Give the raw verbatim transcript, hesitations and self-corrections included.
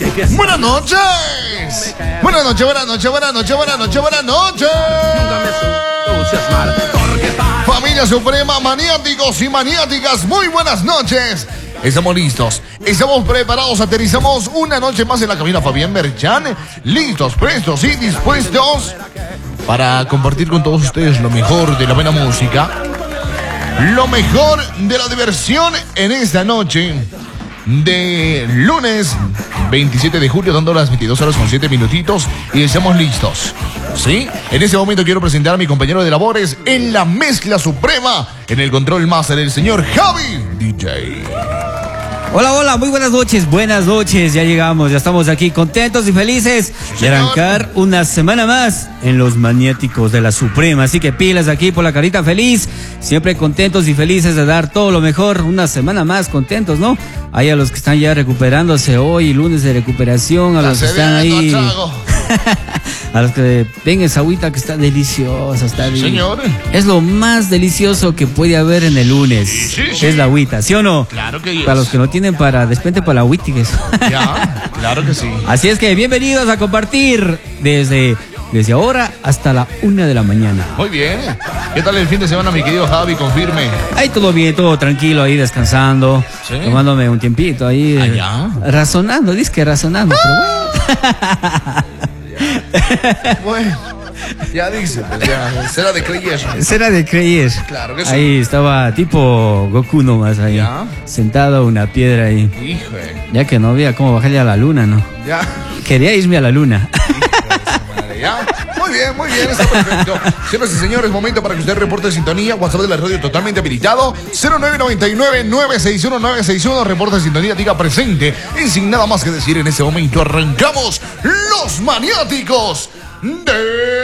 Buenas noches. Buenas noches, buenas noches, buenas noches, buenas noches, buenas noches. Familia Suprema, maniáticos y maniáticas, muy buenas noches. Estamos listos, estamos preparados, aterrizamos una noche más en la cabina Fabián Merchan. Listos, prestos y dispuestos para compartir con todos ustedes lo mejor de la buena música, lo mejor de la diversión en esta noche de lunes veintisiete de julio, dando las veintidós horas con siete minutitos, y estamos listos. ¿Sí? En este momento quiero presentar a mi compañero de labores en la mezcla suprema, en el control master, el señor Javi D J. Hola, hola, muy buenas noches, buenas noches, ya llegamos, ya estamos aquí contentos y felices de arrancar una semana más en los maniáticos de la Suprema, así que pilas aquí por la carita feliz, siempre contentos y felices de dar todo lo mejor, una semana más contentos, ¿no? Hay a los que están ya recuperándose hoy, lunes de recuperación, a los que están ahí, a los que ven esa agüita que está deliciosa, está sí, bien. Señor. Es lo más delicioso que puede haber en el lunes, sí, sí, sí. Es la agüita, ¿sí o no? Claro que sí. Para los que no tienen para despente para la Wittiges. Ya, claro que sí. Así es que bienvenidos a compartir desde, desde ahora hasta la una de la mañana. Muy bien. ¿Qué tal el fin de semana, mi querido Javi? Confirme. Ahí todo bien, todo tranquilo, ahí descansando, ¿sí? Tomándome un tiempito ahí. Allá. Razonando, dice que razonando, ¡Ah! Pero bueno. Bueno. Ya dice, pues ya, será de creer. Será de creer. Claro que sí. Ahí estaba tipo Goku nomás ahí. Ya. Sentado a una piedra ahí. Hijo. Ya que no veía cómo bajarle a la luna, ¿no? Ya. Quería irme a la luna. Madre, ya. Muy bien, muy bien, está perfecto. Señoras y señores, momento para que usted reporte sintonía. WhatsApp de la radio totalmente habilitado. cero nueve nueve nueve, nueve seis uno, nueve seis uno. Reporte sintonía, diga presente. Y sin nada más que decir en este momento, arrancamos los maniáticos de